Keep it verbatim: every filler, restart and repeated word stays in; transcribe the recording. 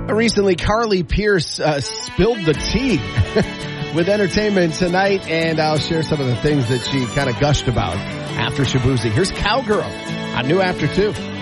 Recently, Carly Pierce uh, spilled the tea with Entertainment Tonight, and I'll share some of the things that she kind of gushed about after Shaboozey. Here's Cowgirl on New After two.